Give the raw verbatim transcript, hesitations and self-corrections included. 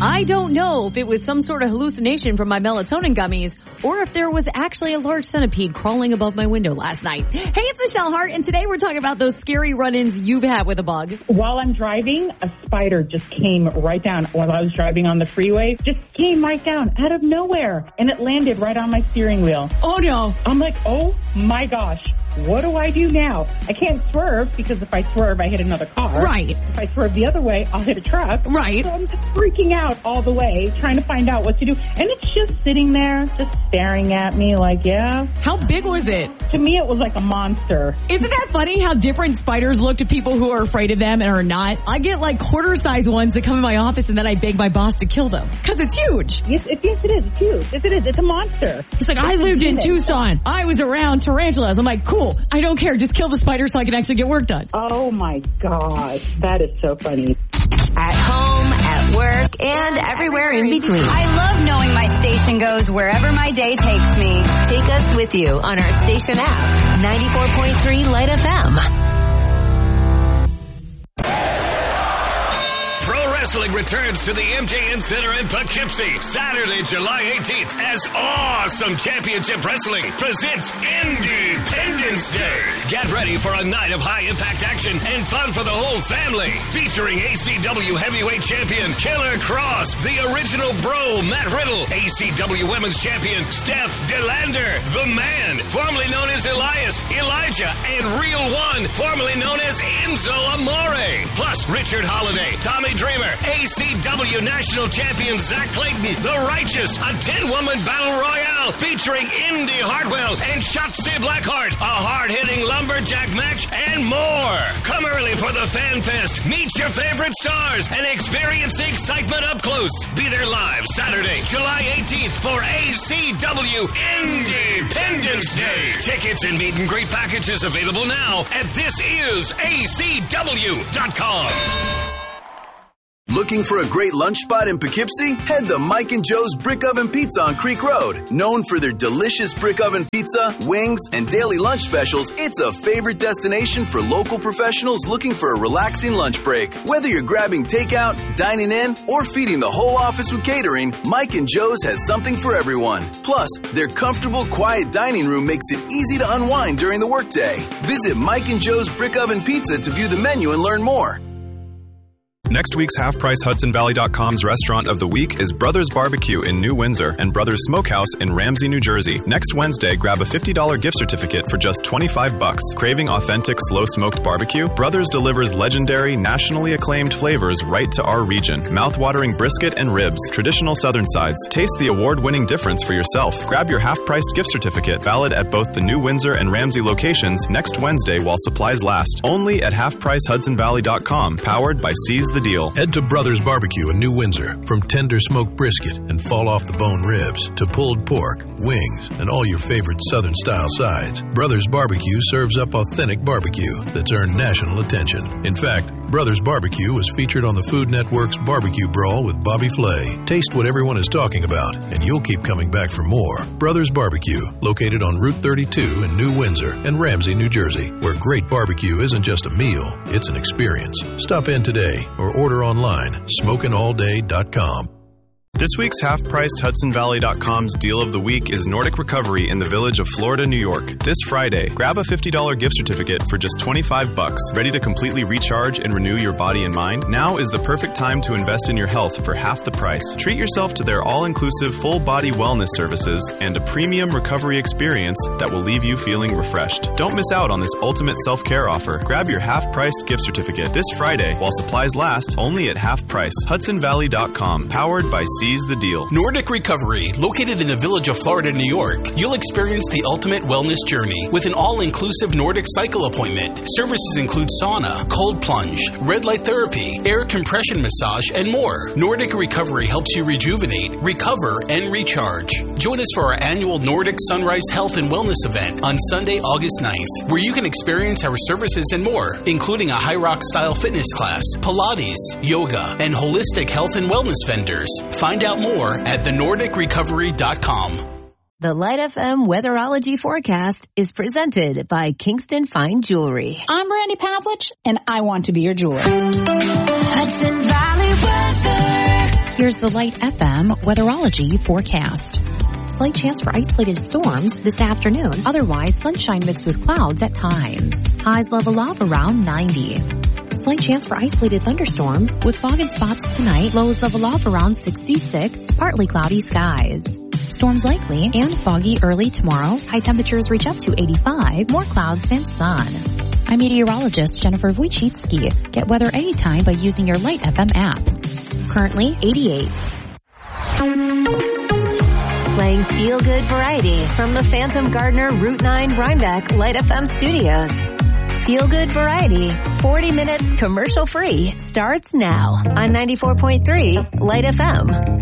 I don't know if it was some sort of hallucination from my melatonin gummies or if there was actually a large centipede crawling above my window last night. Hey, it's Michelle Hart, and today we're talking about those scary run-ins you've had with a bug. While I'm driving, a spider just came right down while I was driving on the freeway. Just came right down out of nowhere, and it landed right on my steering wheel. Oh, no. I'm like, oh, my gosh. What do I do now? I can't swerve because if I swerve, I hit another car. Right. If I swerve the other way, I'll hit a truck. Right. So I'm just freaking out all the way, trying to find out what to do. And it's just sitting there, just staring at me like, yeah. How big was it? To me, it was like a monster. Isn't that funny how different spiders look to people who are afraid of them and are not? I get like quarter-size ones that come in my office and then I beg my boss to kill them because it's huge. Yes, it, yes, it is. It's huge. Yes, it is. It's a monster. He's like, I lived in Tucson. I was around tarantulas. I'm like, cool. I don't care. Just kill the spider so I can actually get work done. Oh, my God. That is so funny. At home, at work, and everywhere in between. I love knowing my station goes wherever my day takes me. Take us with you on our station app, ninety-four point three Light F M. Wrestling returns to the M J N Center in Poughkeepsie Saturday, July eighteenth as Awesome Championship Wrestling presents Independence Day. Get ready for a night of high-impact action and fun for the whole family. Featuring A C W Heavyweight Champion Killer Cross, the original Bro Matt Riddle, A C W Women's Champion Steph DeLander, The Man, formerly known as Elias, Elijah, and Real One, formerly known as Enzo Amore. Plus Richard Holiday, Tommy Dreamer, A C W National Champion Zach Clayton, The Righteous, a ten-woman battle royale featuring Indy Hartwell and Shotzi Blackheart, a hard-hitting lumberjack match, and more. Come early for the Fan Fest. Meet your favorite stars and experience the excitement up close. Be there live Saturday, July eighteenth for A C W Independence Day. Tickets and meet and greet packages available now at this is A C W dot com. Looking for a great lunch spot in Poughkeepsie? Head to Mike and Joe's Brick Oven Pizza on Creek Road. Known for their delicious brick oven pizza, wings, and daily lunch specials, it's a favorite destination for local professionals looking for a relaxing lunch break. Whether you're grabbing takeout, dining in, or feeding the whole office with catering, Mike and Joe's has something for everyone. Plus, their comfortable, quiet dining room makes it easy to unwind during the workday. Visit Mike and Joe's Brick Oven Pizza to view the menu and learn more. Next week's Half Price Hudson Valley dot com's Restaurant of the Week is Brothers Barbecue in New Windsor and Brothers Smokehouse in Ramsey, New Jersey. Next Wednesday, grab a fifty dollars gift certificate for just twenty-five bucks. Craving authentic slow-smoked barbecue? Brothers delivers legendary, nationally acclaimed flavors right to our region. Mouth-watering brisket and ribs, traditional southern sides. Taste the award-winning difference for yourself. Grab your half-priced gift certificate, valid at both the New Windsor and Ramsey locations next Wednesday while supplies last. Only at Half Price Hudson Valley dot com, powered by Seize the Deal. Head to Brothers Barbecue in New Windsor. From tender smoked brisket and fall-off-the-bone ribs to pulled pork, wings, and all your favorite Southern-style sides, Brothers Barbecue serves up authentic barbecue that's earned national attention. In fact, Brothers Barbecue was featured on the Food Network's Barbecue Brawl with Bobby Flay. Taste what everyone is talking about, and you'll keep coming back for more. Brothers Barbecue, located on Route thirty-two in New Windsor and Ramsey, New Jersey, where great barbecue isn't just a meal, it's an experience. Stop in today or order online, smokin all day dot com. This week's half-priced Hudson Valley dot com's Deal of the Week is Nordic Recovery in the village of Florida, New York. This Friday, grab a fifty dollars gift certificate for just twenty-five bucks. Ready to completely recharge and renew your body and mind? Now is the perfect time to invest in your health for half the price. Treat yourself to their all-inclusive full-body wellness services and a premium recovery experience that will leave you feeling refreshed. Don't miss out on this ultimate self-care offer. Grab your half-priced gift certificate this Friday while supplies last, only at half price. Hudson Valley dot com, powered by Seize the Deal. Nordic Recovery, located in the village of Florida, New York. You'll experience the ultimate wellness journey with an all-inclusive Nordic cycle appointment. Services include sauna, cold plunge, red light therapy, air compression massage, and more. Nordic Recovery helps you rejuvenate, recover, and recharge. Join us for our annual Nordic Sunrise Health and Wellness event on Sunday, August ninth, where you can experience our services and more, including a High Rock style fitness class, Pilates, yoga, and holistic health and wellness vendors. Find out more at the nordic recovery dot com. The Light F M Weatherology Forecast is presented by Kingston Fine Jewelry. I'm Brandy Pavlich, and I want to be your jeweler. Hudson Valley Weather. Here's the Light F M weatherology forecast. Slight chance for isolated storms this afternoon. Otherwise, sunshine mixed with clouds at times. Highs level off around ninety. Slight chance for isolated thunderstorms with fog and spots tonight. Lows level off around sixty-six. Partly cloudy skies. Storms likely and foggy early tomorrow. High temperatures reach up to eighty-five. More clouds than sun. I'm meteorologist Jennifer Wojcicki. Get weather anytime by using your Light F M app. Currently eighty-eight. Playing feel-good variety from the Phantom Gardener Route nine Rhinebeck Light F M studios. Feel-good variety, forty minutes commercial-free, starts now on ninety-four point three Light F M.